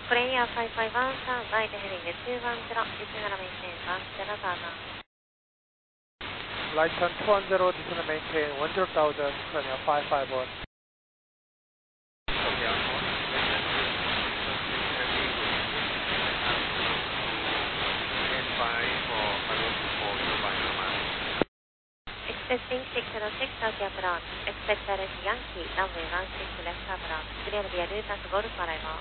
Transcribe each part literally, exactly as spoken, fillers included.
プレイヤーファイファイワンさん、ライトヘリングにいちゼロ、じゅうななメインテンいちゼロターザン。 Right turn two one zero, descend and maintain one zero thousand, turn your five five one. Copy on one. five for pilot for Dubai Normal. Expecting six zero six, Turkey approach. Expect direct Yankee, runway one six left approach. Clear via Lutas Golf Arrival.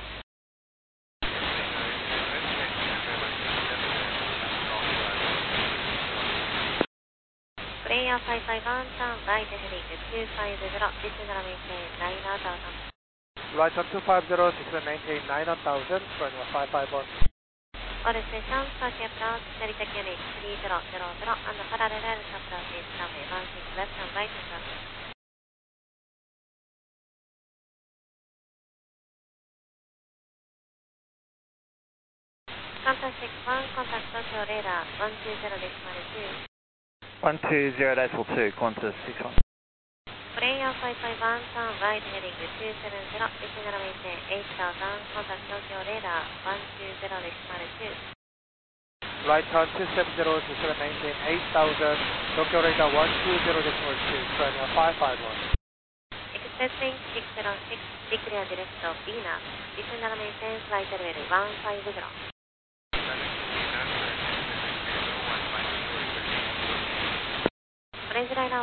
Player five five one, turn right heading two five zero, descend and maintain nine thousand. Right turn two five zero, descend and maintain nine thousand, turn your five five one. All station, Turkey approach, Narita Unit three zero zero zero, and parallel approach is runway one six left and right approach. Contact six one, contact Tokyo radar one two zero decimal two. one two zero decimal two, Qantas six one. Player five five one, turn right heading two seven zero, descend and maintain eight thousand, contact Tokyo radar one two zero decimal two. Right turn two seven zero, descend and maintain eight thousand, Tokyo radar one two zero decimal two, turn your five five one. Expecting six zero six, declare direct of Venus, descend and maintain flight level one five zero. Orange Liner